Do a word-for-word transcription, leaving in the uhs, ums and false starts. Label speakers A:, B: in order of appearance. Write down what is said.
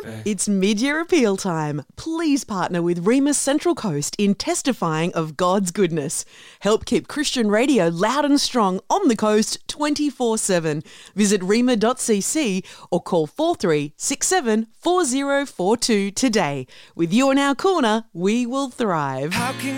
A: It's mid-year appeal time. Please partner with Remus Central Coast in testifying of God's goodness. Help keep Christian radio loud and strong on the coast twenty-four seven. Visit rema dot c c or call four three six seven four zero four two today. With you in our corner, we will thrive.